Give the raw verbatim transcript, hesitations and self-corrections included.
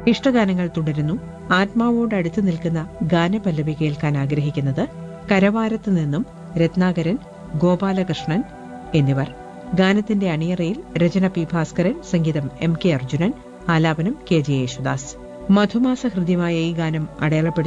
ഇഷ്ടഗാനങ്ങൾ തുടരുന്നു. ആത്മാവോട് അടുത്തു നിൽക്കുന്ന ഗാനപല്ലവി കേൾക്കാൻ ആഗ്രഹിക്കുന്നത് കരവാരത്ത് നിന്നും രത്നാകരൻ, ഗോപാലകൃഷ്ണൻ എന്നിവർ. ഗാനത്തിന്റെ അണിയറയിൽ രചന പി ഭാസ്കരൻ, സംഗീതം എം കെ അർജുനൻ, ആലാപനം കെ ജെ യേശുദാസ്. മധുമാസ ഹൃദ്യമായ ഈ ഗാനം അടയാളപ്പെടുത്തി